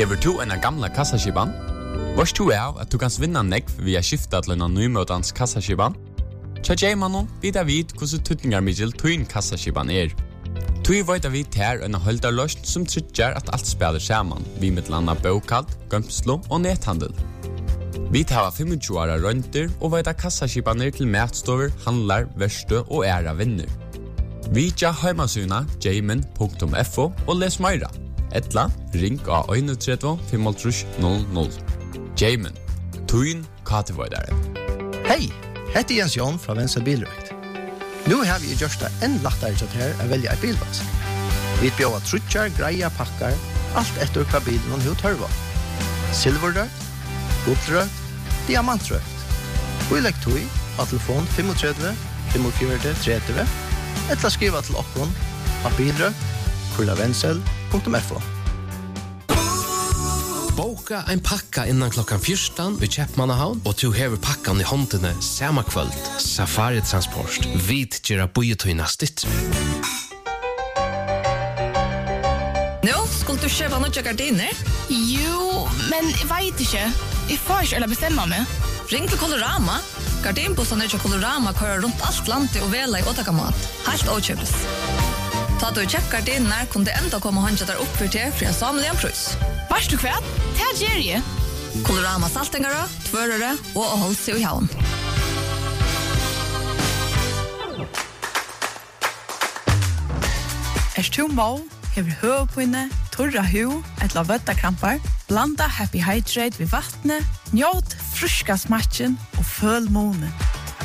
Hever du en gamla kassaskipan? Vars du av at du kan vinna nekv via skifta til en nymøtans kassaskipan? Tja Jaymanon vidar vid hvordan tutningar middel tuin kassaskipan Tui veit vi ter en holdarløst som tryggjar at alt spiller saman, vi med landa bokald, gømslo og nethandel. Vi tar 25 åra rønter og veit kassaskipaner til matstover, handlar, verste og æra vinner. Vi tja heimasuna jayman.fo og les meira. Etla, ring av 31 500. Jayman, tuin katevoidare. Hei, heter Jens Jon fra Venstre Bilrøkt. Nu har vi gjort det enn lettere til her å velge et bilvask. Vi bjør trutjar, greia, pakkar, alt etter hva bilen hun tørver. Silverrøkt, gullrøkt, diamantrøkt. Og legg tog av telefon 35 45 30 eller skriva til okkon av bilrøkt@vensel.fo. Boka en pakka innan klockan 14 vid Kjeppmannahavn och du hever pakkan i håndene samma kväll. Safari Transport. Vid gera bojetøyna stitt. Nå, skulle du kjøpe noen gardiner? Jo, men jeg vet ikke. Jeg får ikke eller bestemme meg. Ring til Colorama. Gardinbossene til Colorama kører rundt alt landet og vela i åtakamat. Helt åkjøpes. Ta du kjøpt gardiner, kunne det enda komme håndkjøtt der opp for til en samlig pris. Varst du kvært? Det gjør jeg. Colorama saltingere, tvørere og holdt seg i havn. Du må, hever høvpinne, torra hu, etla vøttakrampar, blanda Happy Hydrate ved vattnet, njåt fruska smatchen og føl månen.